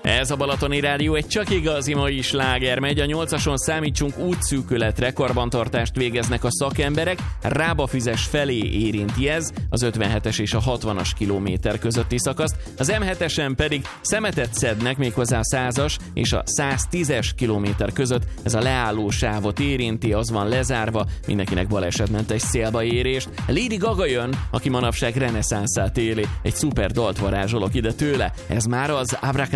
Ez a Balatoni Rádió, egy csak igazi mai sláger megy. A 8-ason számítsunk útszűkületre, karbantartást végeznek a szakemberek, Rábafüzes felé érinti ez az 57-es és a 60-as kilométer közötti szakaszt, az M7-esen pedig szemetet szednek, méghozzá a 100-as és a 110-es kilométer között, ez a leálló sávot érinti, az van lezárva, mindenkinek balesetmentes célba érést. Lady Gaga jön, aki manapság reneszánszát éli, egy szuper dalt varázsolok ide tőle, ez már az